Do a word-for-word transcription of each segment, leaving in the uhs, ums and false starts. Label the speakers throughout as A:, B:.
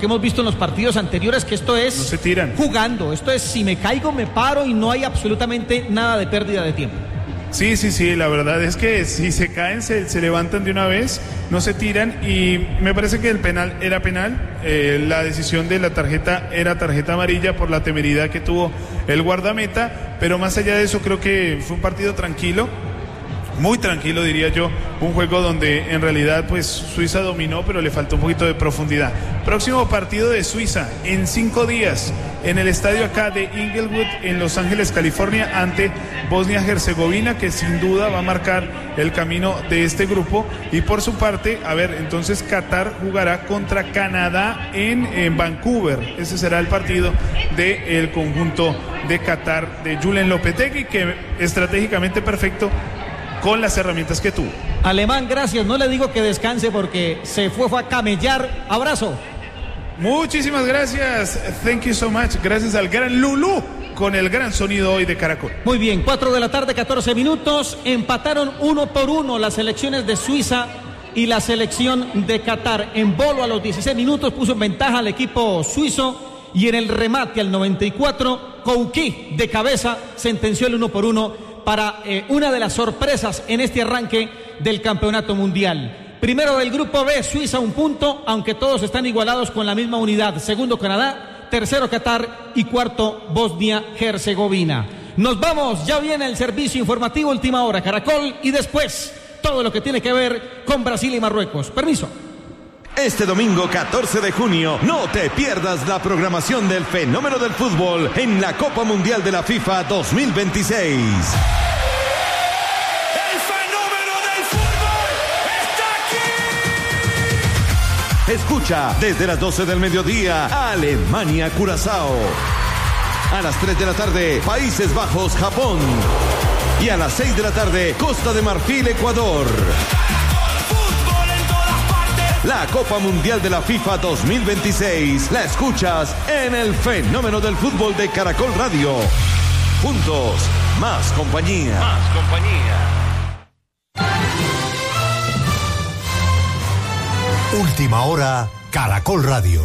A: que hemos visto en los partidos anteriores, que esto es
B: no se tiran.
A: Jugando, esto es si me caigo me paro y no hay absolutamente nada de pérdida de tiempo.
B: Sí, sí, sí, la verdad es que si se caen, se, se levantan de una vez, no se tiran, y me parece que el penal era penal, eh, la decisión de la tarjeta era tarjeta amarilla por la temeridad que tuvo el guardameta, pero más allá de eso creo que fue un partido tranquilo, muy tranquilo diría yo, un juego donde en realidad pues Suiza dominó, pero le faltó un poquito de profundidad. Próximo partido de Suiza en cinco días en el estadio acá de Inglewood en Los Ángeles, California, ante Bosnia-Herzegovina, que sin duda va a marcar el camino de este grupo. Y por su parte, a ver, entonces Qatar jugará contra Canadá en, en Vancouver. Ese será el partido del conjunto de Qatar de Julen Lopetegui, que estratégicamente perfecto con las herramientas que tuvo.
A: Alemán, gracias, no le digo que descanse porque se fue, fue a camellar. Abrazo.
B: Muchísimas gracias, thank you so much. Gracias al gran Lulú con el gran sonido hoy de Caracol.
A: Muy bien, cuatro de la tarde, catorce minutos. Empataron uno por uno las selecciones de Suiza y la selección de Qatar. En Bolo a los dieciséis minutos puso en ventaja al equipo suizo, y en el remate al noventa y cuatro, Kouki de cabeza sentenció el uno por uno para eh, una de las sorpresas en este arranque del campeonato mundial. Primero del grupo B, Suiza un punto, aunque todos están igualados con la misma unidad. Segundo Canadá, tercero Qatar y cuarto Bosnia-Herzegovina. Nos vamos, ya viene el servicio informativo Última Hora, Caracol, y después todo lo que tiene que ver con Brasil y Marruecos. Permiso.
C: Este domingo catorce de junio, no te pierdas la programación del fenómeno del fútbol en la Copa Mundial de la FIFA dos mil veintiséis. Escucha desde las doce del mediodía Alemania-Curazao. A las tres de la tarde, Países Bajos-Japón. Y a las seis de la tarde, Costa de Marfil-Ecuador. La Copa Mundial de la FIFA dos mil veintiséis la escuchas en el fenómeno del fútbol de Caracol Radio. Juntos, más compañía.
D: Más compañía.
E: Última Hora, Caracol Radio.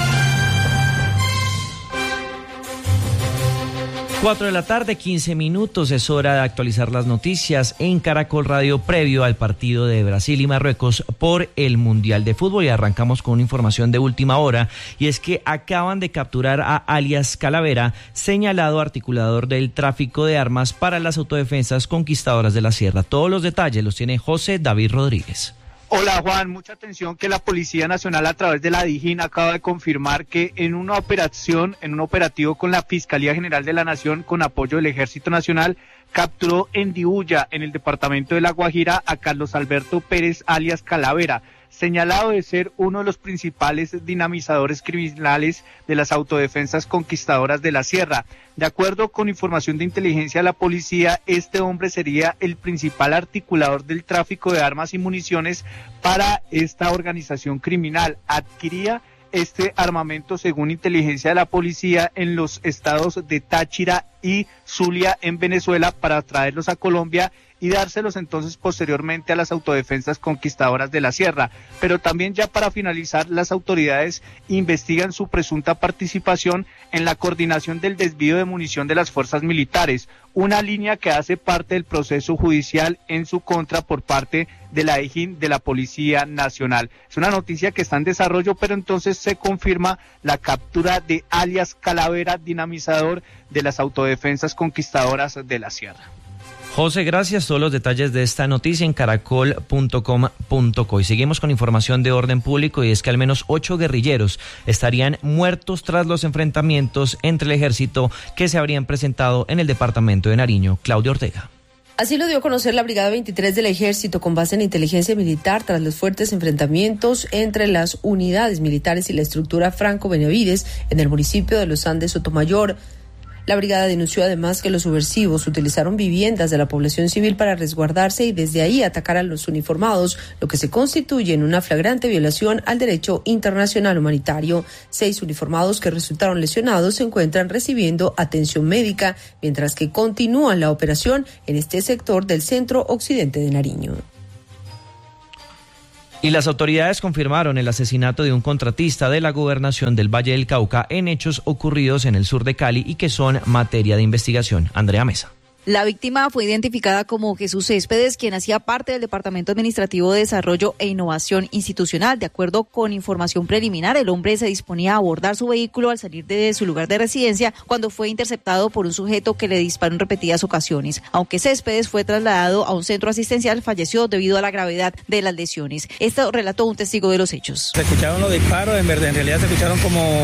F: Cuatro de la tarde, quince minutos, es hora de actualizar las noticias en Caracol Radio previo al partido de Brasil y Marruecos por el Mundial de Fútbol, y arrancamos con una información de última hora, y es que acaban de capturar a alias Calavera, señalado articulador del tráfico de armas para las autodefensas conquistadoras de la Sierra. Todos los detalles los tiene José David Rodríguez.
G: Hola Juan, mucha atención que la Policía Nacional a través de la DIJÍN acaba de confirmar que en una operación, en un operativo con la Fiscalía General de la Nación con apoyo del Ejército Nacional, capturó en Dibuya, en el departamento de La Guajira, a Carlos Alberto Pérez alias Calavera, señalado de ser uno de los principales dinamizadores criminales de las autodefensas conquistadoras de la Sierra. De acuerdo con información de inteligencia de la policía, este hombre sería el principal articulador del tráfico de armas y municiones para esta organización criminal. Adquiría este armamento, según inteligencia de la policía, en los estados de Táchira y Zulia en Venezuela para traerlos a Colombia y dárselos entonces posteriormente a las autodefensas conquistadoras de la Sierra. Pero también, ya para finalizar, las autoridades investigan su presunta participación en la coordinación del desvío de munición de las fuerzas militares, una línea que hace parte del proceso judicial en su contra por parte de la DIJÍN de la Policía Nacional. Es una noticia que está en desarrollo, pero entonces se confirma la captura de alias Calavera, dinamizador de las autodefensas conquistadoras de la Sierra.
F: José, gracias. Todos los detalles de esta noticia en caracol punto com punto co. Y seguimos con información de orden público, y es que al menos ocho guerrilleros estarían muertos tras los enfrentamientos entre el ejército que se habrían presentado en el departamento de Nariño. Claudia Ortega.
H: Así lo dio a conocer la Brigada veintitrés del Ejército con base en inteligencia militar tras los fuertes enfrentamientos entre las unidades militares y la estructura Franco Benavides en el municipio de Los Andes, Sotomayor. La brigada denunció además que los subversivos utilizaron viviendas de la población civil para resguardarse y desde ahí atacar a los uniformados, lo que se constituye en una flagrante violación al derecho internacional humanitario. Seis uniformados que resultaron lesionados se encuentran recibiendo atención médica, mientras que continúa la operación en este sector del centro occidente de Nariño.
F: Y las autoridades confirmaron el asesinato de un contratista de la gobernación del Valle del Cauca en hechos ocurridos en el sur de Cali y que son materia de investigación. Andrea Mesa.
D: La víctima fue identificada como Jesús Céspedes, quien hacía parte del Departamento Administrativo de Desarrollo e Innovación Institucional. De acuerdo con información preliminar, el hombre se disponía a abordar su vehículo al salir de su lugar de residencia cuando fue interceptado por un sujeto que le disparó en repetidas ocasiones. Aunque Céspedes fue trasladado a un centro asistencial, falleció debido a la gravedad de las lesiones. Esto relató un testigo de los hechos.
I: Se escucharon los disparos, en verdad, en realidad se escucharon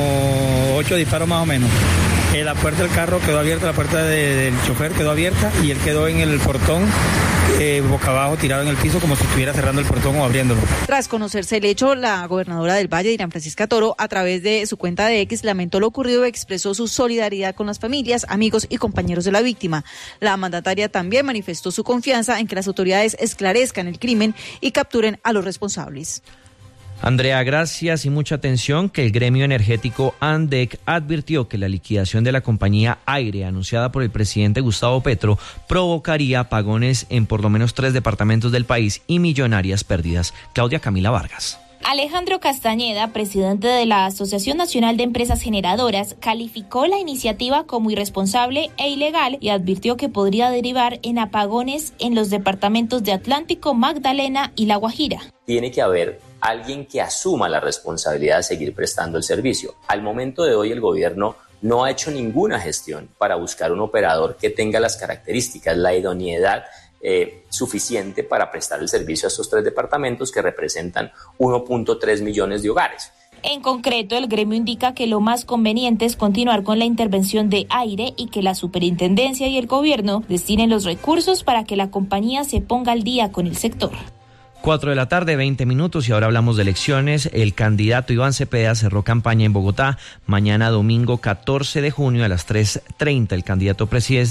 I: como ocho disparos más o menos. Eh, la puerta del carro quedó abierta, la puerta de, del chofer quedó abierta y él quedó en el portón, eh, boca abajo, tirado en el piso, como si estuviera cerrando el portón o abriéndolo.
D: Tras conocerse el hecho, la gobernadora del Valle, Dirán Francisca Toro, a través de su cuenta de X, lamentó lo ocurrido y expresó su solidaridad con las familias, amigos y compañeros de la víctima. La mandataria también manifestó su confianza en que las autoridades esclarezcan el crimen y capturen a los responsables.
F: Andrea, gracias y mucha atención que el gremio energético ANDEC advirtió que la liquidación de la compañía Aire anunciada por el presidente Gustavo Petro provocaría apagones en por lo menos tres departamentos del país y millonarias pérdidas. Claudia Camila Vargas.
J: Alejandro Castañeda, presidente de la Asociación Nacional de Empresas Generadoras, calificó la iniciativa como irresponsable e ilegal y advirtió que podría derivar en apagones en los departamentos de Atlántico, Magdalena y La Guajira.
K: Tiene que haber alguien que asuma la responsabilidad de seguir prestando el servicio. Al momento de hoy el gobierno no ha hecho ninguna gestión para buscar un operador que tenga las características, la idoneidad eh, suficiente para prestar el servicio a estos tres departamentos que representan uno punto tres millones de hogares.
J: En concreto, el gremio indica que lo más conveniente es continuar con la intervención de Aire y que la superintendencia y el gobierno destinen los recursos para que la compañía se ponga al día con el sector.
F: Cuatro de la tarde, veinte minutos, y ahora hablamos de elecciones. El candidato Iván Cepeda cerró campaña en Bogotá. Mañana domingo catorce de junio a las tres treinta, el candidato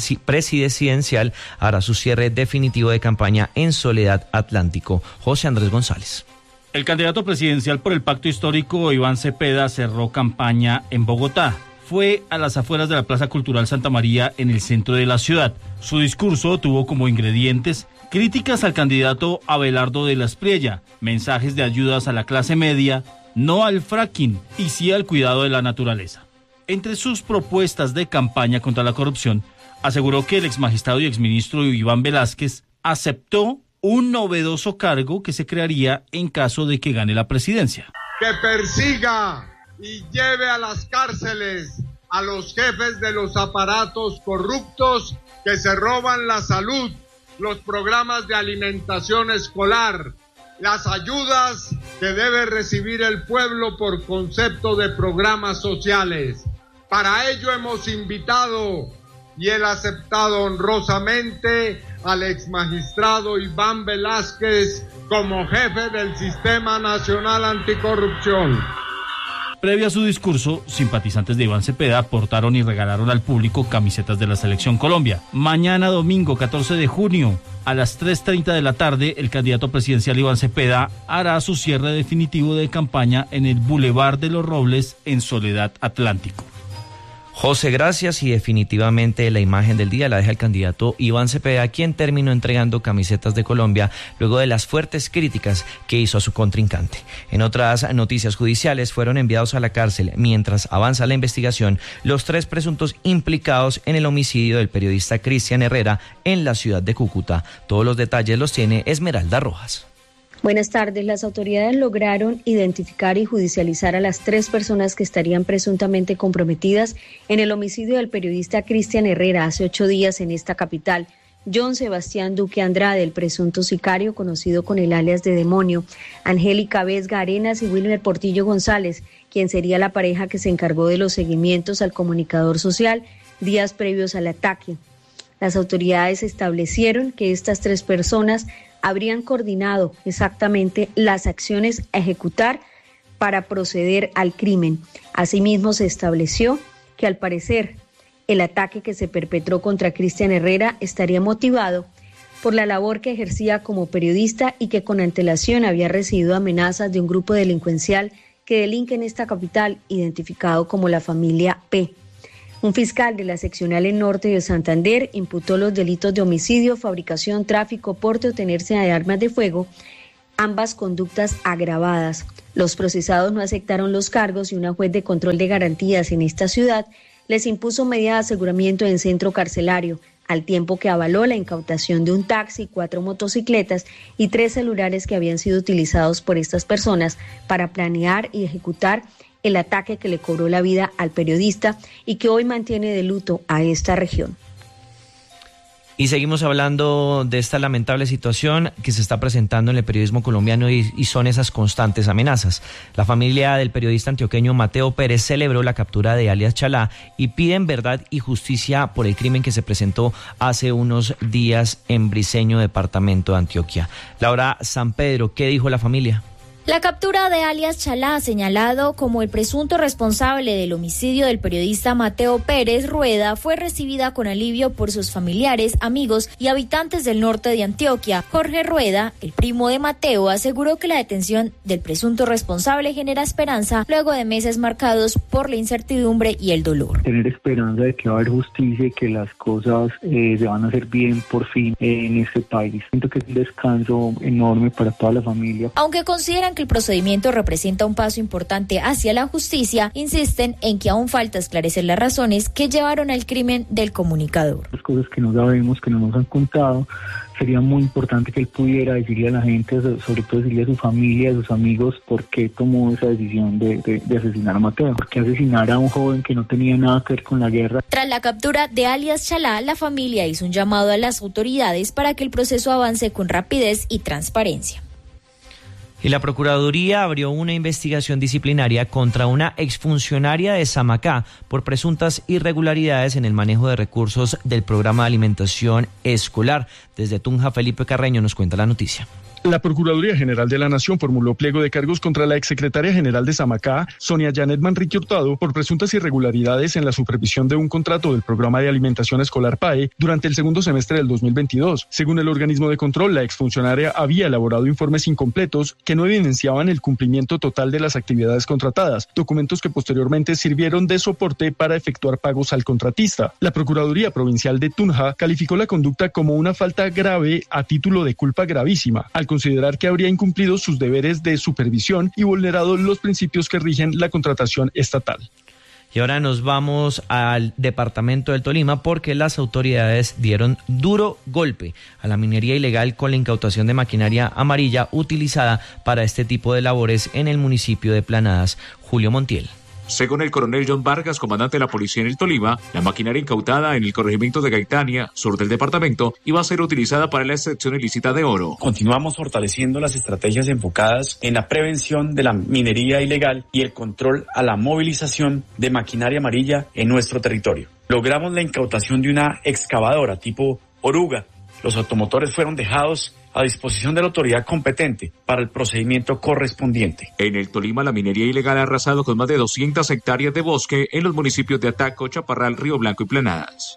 F: presidencial hará su cierre definitivo de campaña en Soledad Atlántico. José Andrés González.
L: El candidato presidencial por el Pacto Histórico, Iván Cepeda, cerró campaña en Bogotá. Fue a las afueras de la Plaza Cultural Santa María en el centro de la ciudad. Su discurso tuvo como ingredientes críticas al candidato Abelardo de la Espriella, mensajes de ayudas a la clase media, no al fracking y sí al cuidado de la naturaleza. Entre sus propuestas de campaña contra la corrupción, aseguró que el exmagistrado y exministro Iván Velázquez aceptó un novedoso cargo que se crearía en caso de que gane la presidencia.
M: Que persiga y lleve a las cárceles a los jefes de los aparatos corruptos que se roban la salud, los programas de alimentación escolar, las ayudas que debe recibir el pueblo por concepto de programas sociales. Para ello hemos invitado y él ha aceptado honrosamente al exmagistrado Iván Velázquez como jefe del Sistema Nacional Anticorrupción.
L: Previo a su discurso, simpatizantes de Iván Cepeda aportaron y regalaron al público camisetas de la Selección Colombia. Mañana domingo catorce de junio a las tres treinta de la tarde, el candidato presidencial Iván Cepeda hará su cierre definitivo de campaña en el Boulevard de los Robles en Soledad Atlántico.
F: José, gracias, y definitivamente la imagen del día la deja el candidato Iván Cepeda, quien terminó entregando camisetas de Colombia luego de las fuertes críticas que hizo a su contrincante. En otras noticias judiciales, fueron enviados a la cárcel mientras avanza la investigación los tres presuntos implicados en el homicidio del periodista Cristian Herrera en la ciudad de Cúcuta. Todos los detalles los tiene Esmeralda Rojas.
N: Buenas tardes. Las autoridades lograron identificar y judicializar a las tres personas que estarían presuntamente comprometidas en el homicidio del periodista Cristian Herrera hace ocho días en esta capital. John Sebastián Duque Andrade, el presunto sicario conocido con el alias de Demonio, Angélica Vesga Arenas y Wilmer Portillo González, quien sería la pareja que se encargó de los seguimientos al comunicador social días previos al ataque. Las autoridades establecieron que estas tres personas habrían coordinado exactamente las acciones a ejecutar para proceder al crimen. Asimismo, se estableció que al parecer el ataque que se perpetró contra Cristian Herrera estaría motivado por la labor que ejercía como periodista y que con antelación había recibido amenazas de un grupo delincuencial que delinque en esta capital, identificado como la familia P. Un fiscal de la seccional en norte de Santander imputó los delitos de homicidio, fabricación, tráfico, porte o tenencia de armas de fuego ambas conductas agravadas. Los procesados no aceptaron los cargos y una juez de control de garantías en esta ciudad les impuso medida de aseguramiento en centro carcelario, al tiempo que avaló la incautación de un taxi, cuatro motocicletas y tres celulares que habían sido utilizados por estas personas para planear y ejecutar el ataque que le cobró la vida al periodista y que hoy mantiene de luto a esta región.
F: Y seguimos hablando de esta lamentable situación que se está presentando en el periodismo colombiano y, y son esas constantes amenazas. La familia del periodista antioqueño Mateo Pérez celebró la captura de alias Chalá y piden verdad y justicia por el crimen que se presentó hace unos días en Briceño, departamento de Antioquia. Laura San Pedro, ¿qué dijo la familia?
J: La captura de alias Chalá, señalado como el presunto responsable del homicidio del periodista Mateo Pérez Rueda, fue recibida con alivio por sus familiares, amigos y habitantes del norte de Antioquia. Jorge Rueda, el primo de Mateo, aseguró que la detención del presunto responsable genera esperanza luego de meses marcados por la incertidumbre y el dolor.
O: Tener esperanza de que va a haber justicia y que las cosas eh, se van a hacer bien por fin eh, en este país. Siento que es un descanso enorme para toda la familia.
J: Aunque consideran que el procedimiento representa un paso importante hacia la justicia, insisten en que aún falta esclarecer las razones que llevaron al crimen del comunicador.
O: Las cosas que no sabemos, que no nos han contado, sería muy importante que él pudiera decirle a la gente, sobre todo decirle a su familia, a sus amigos, por qué tomó esa decisión de, de, de asesinar a Mateo, por qué asesinar a un joven que no tenía nada que ver con la guerra.
J: Tras la captura de alias Chalá, la familia hizo un llamado a las autoridades para que el proceso avance con rapidez y transparencia.
F: Y la Procuraduría abrió una investigación disciplinaria contra una exfuncionaria de Samacá por presuntas irregularidades en el manejo de recursos del programa de alimentación escolar. Desde Tunja, Felipe Carreño nos cuenta la noticia.
P: La Procuraduría General de la Nación formuló pliego de cargos contra la exsecretaria general de Samacá, Sonia Janet Manrique Hurtado, por presuntas irregularidades en la supervisión de un contrato del programa de alimentación escolar P A E durante el segundo semestre del dos mil veintidós. Según el organismo de control, la exfuncionaria había elaborado informes incompletos que no evidenciaban el cumplimiento total de las actividades contratadas, documentos que posteriormente sirvieron de soporte para efectuar pagos al contratista. La Procuraduría Provincial de Tunja calificó la conducta como una falta grave a título de culpa gravísima, al considerar que habría incumplido sus deberes de supervisión y vulnerado los principios que rigen la contratación estatal.
F: Y ahora nos vamos al departamento del Tolima porque las autoridades dieron duro golpe a la minería ilegal con la incautación de maquinaria amarilla utilizada para este tipo de labores en el municipio de Planadas. Julio Montiel.
Q: Según el coronel John Vargas, comandante de la policía en el Tolima, la maquinaria incautada en el corregimiento de Gaitania, sur del departamento, iba a ser utilizada para la extracción ilícita de oro.
R: Continuamos fortaleciendo las estrategias enfocadas en la prevención de la minería ilegal y el control a la movilización de maquinaria amarilla en nuestro territorio. Logramos la incautación de una excavadora tipo oruga. Los automotores fueron dejados a disposición de la autoridad competente para el procedimiento correspondiente.
Q: En el Tolima, la minería ilegal ha arrasado con más de doscientas hectáreas de bosque en los municipios de Ataco, Chaparral, Río Blanco y Planadas.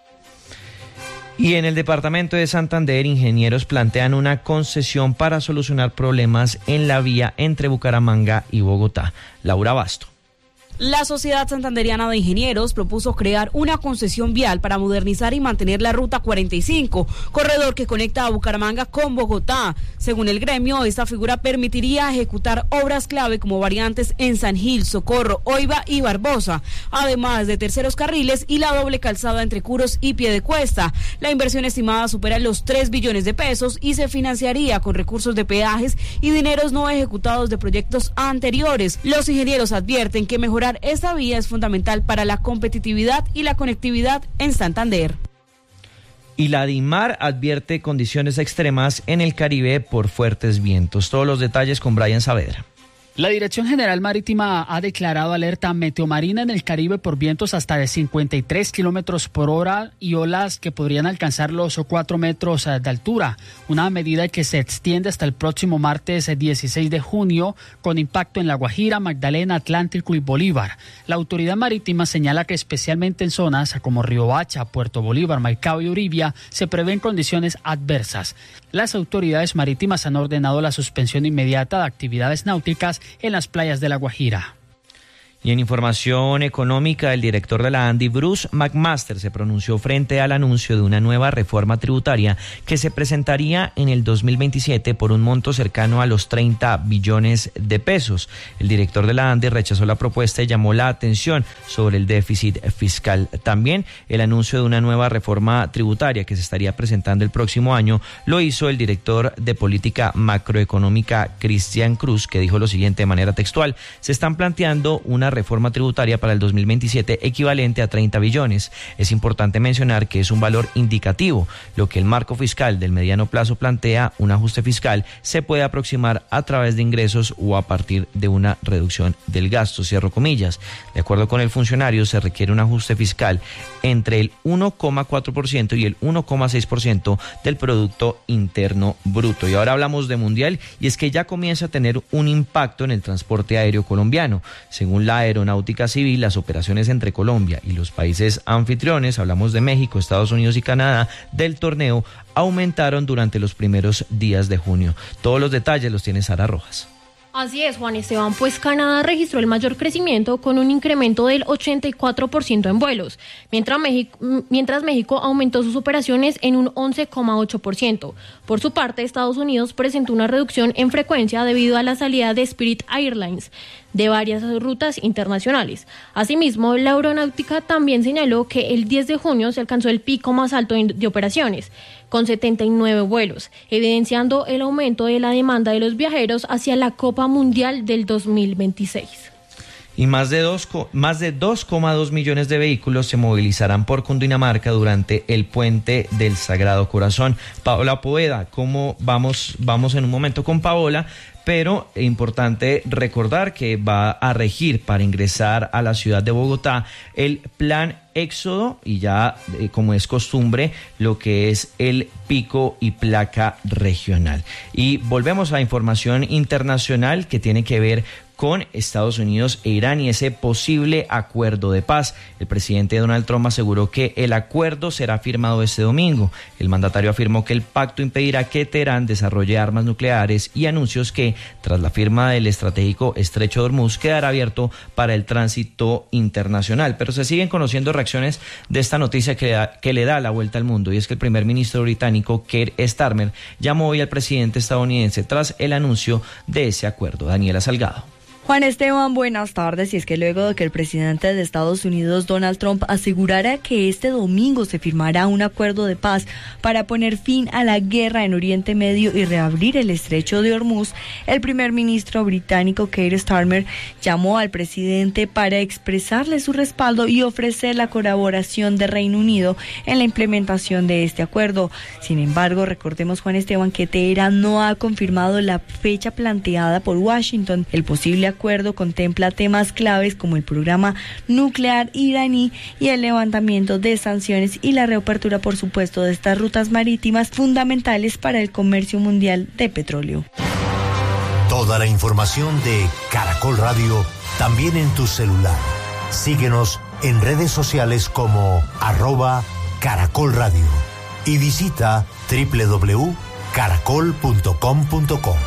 F: Y en el departamento de Santander, ingenieros plantean una concesión para solucionar problemas en la vía entre Bucaramanga y Bogotá. Laura Basto.
S: La Sociedad Santanderiana de Ingenieros propuso crear una concesión vial para modernizar y mantener la Ruta cuarenta y cinco, corredor que conecta a Bucaramanga con Bogotá. Según el gremio, esta figura permitiría ejecutar obras clave como variantes en San Gil, Socorro, Oiva y Barbosa, además de terceros carriles y la doble calzada entre Curos y Piedecuesta. La inversión estimada supera los tres billones de pesos y se financiaría con recursos de peajes y dineros no ejecutados de proyectos anteriores. Los ingenieros advierten que mejorar esta vía es fundamental para la competitividad y la conectividad en Santander.
F: Y la DIMAR advierte condiciones extremas en el Caribe por fuertes vientos. Todos los detalles con Brian Saavedra.
T: La Dirección General Marítima ha declarado alerta meteomarina en el Caribe por vientos hasta de cincuenta y tres kilómetros por hora y olas que podrían alcanzar los cuatro metros de altura. Una medida que se extiende hasta el próximo martes dieciséis de junio con impacto en La Guajira, Magdalena, Atlántico y Bolívar. La autoridad marítima señala que especialmente en zonas como Riohacha, Puerto Bolívar, Maicao y Uribia se prevén condiciones adversas. Las autoridades marítimas han ordenado la suspensión inmediata de actividades náuticas en las playas de La Guajira.
F: Y en información económica, el director de la ANDI, Bruce McMaster, se pronunció frente al anuncio de una nueva reforma tributaria que se presentaría en el dos mil veintisiete por un monto cercano a los treinta billones de pesos. El director de la ANDI rechazó la propuesta y llamó la atención sobre el déficit fiscal. También el anuncio de una nueva reforma tributaria que se estaría presentando el próximo año lo hizo el director de política macroeconómica, Cristian Cruz, que dijo lo siguiente de manera textual: se están planteando una reforma tributaria para el dos mil veintisiete equivalente a treinta billones. Es importante mencionar que es un valor indicativo. Lo que el marco fiscal del mediano plazo plantea, un ajuste fiscal, se puede aproximar a través de ingresos o a partir de una reducción del gasto, cierro comillas. De acuerdo con el funcionario, se requiere un ajuste fiscal entre el uno coma cuatro por ciento y el uno coma seis por ciento del Producto Interno Bruto. Y ahora hablamos de Mundial, y es que ya comienza a tener un impacto en el transporte aéreo colombiano. Según la Aeronáutica Civil, las operaciones entre Colombia y los países anfitriones, hablamos de México, Estados Unidos y Canadá, del torneo, aumentaron durante los primeros días de junio. Todos los detalles los tiene Sara Rojas.
U: Así es, Juan Esteban, pues Canadá registró el mayor crecimiento con un incremento del ochenta y cuatro por ciento en vuelos, mientras México, mientras México aumentó sus operaciones en un once coma ocho por ciento. Por su parte, Estados Unidos presentó una reducción en frecuencia debido a la salida de Spirit Airlines de varias rutas internacionales. Asimismo, la aeronáutica también señaló que el diez de junio se alcanzó el pico más alto de operaciones, con setenta y nueve vuelos, evidenciando el aumento de la demanda de los viajeros hacia la Copa Mundial del dos mil veintiséis.
F: Y más de dos, más de dos coma dos millones de vehículos se movilizarán por Cundinamarca durante el Puente del Sagrado Corazón. Paola Poveda, ¿cómo vamos? Vamos en un momento con Paola, pero es importante recordar que va a regir para ingresar a la ciudad de Bogotá el plan Éxodo y ya, eh, como es costumbre, lo que es el pico y placa regional. Y volvemos a información internacional que tiene que ver con Estados Unidos e Irán y ese posible acuerdo de paz. El presidente Donald Trump aseguró que el acuerdo será firmado este domingo. El mandatario afirmó que el pacto impedirá que Teherán desarrolle armas nucleares y anunció que, tras la firma del estratégico estrecho de Hormuz, quedará abierto para el tránsito internacional. Pero se siguen conociendo reacciones de esta noticia que, da, que le da la vuelta al mundo, y es que el primer ministro británico, Keir Starmer, llamó hoy al presidente estadounidense tras el anuncio de ese acuerdo. Daniela Salgado.
V: Juan Esteban, buenas tardes. Y es que luego de que el presidente de Estados Unidos, Donald Trump, asegurara que este domingo se firmará un acuerdo de paz para poner fin a la guerra en Oriente Medio y reabrir el estrecho de Hormuz, el primer ministro británico, Keir Starmer, llamó al presidente para expresarle su respaldo y ofrecer la colaboración de Reino Unido en la implementación de este acuerdo. Sin embargo, recordemos, Juan Esteban, que Teherán no ha confirmado la fecha planteada por Washington. El posible acuerdo contempla temas claves como el programa nuclear iraní y el levantamiento de sanciones y la reapertura, por supuesto, de estas rutas marítimas fundamentales para el comercio mundial de petróleo.
E: Toda la información de Caracol Radio también en tu celular. Síguenos en redes sociales como arroba Caracol Radio y visita doble u doble u doble u punto caracol punto com punto co.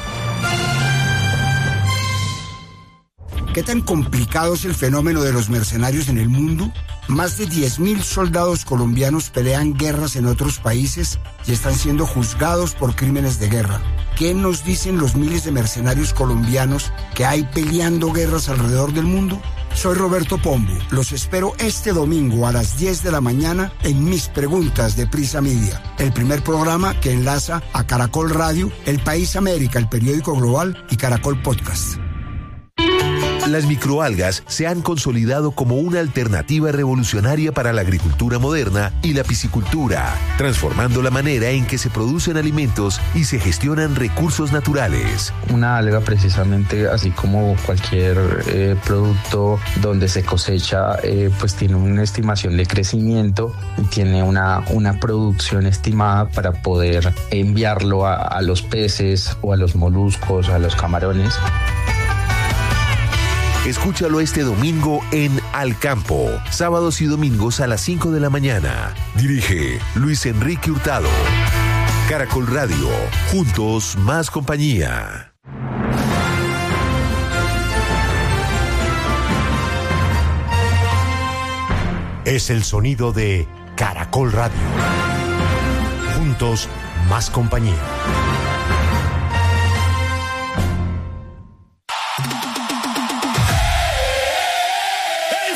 W: ¿Qué tan complicado es el fenómeno de los mercenarios en el mundo? Más de diez mil soldados colombianos pelean guerras en otros países y están siendo juzgados por crímenes de guerra. ¿Qué nos dicen los miles de mercenarios colombianos que hay peleando guerras alrededor del mundo? Soy Roberto Pombo. Los espero este domingo a las diez de la mañana en Mis Preguntas de Prisa Media, el primer programa que enlaza a Caracol Radio, El País América, el periódico global, y Caracol Podcast.
X: Las microalgas se han consolidado como una alternativa revolucionaria para la agricultura moderna y la piscicultura, transformando la manera en que se producen alimentos y se gestionan recursos naturales.
Y: Una alga, precisamente, así como cualquier eh, producto donde se cosecha, eh, pues tiene una estimación de crecimiento, tiene una, una producción estimada para poder enviarlo a, a los peces o a los moluscos, a los camarones.
X: Escúchalo este domingo en Al Campo, sábados y domingos a las cinco de la mañana. Dirige Luis Enrique Hurtado. Caracol Radio, juntos más compañía.
E: es el sonido de Caracol Radio. Juntos, más compañía.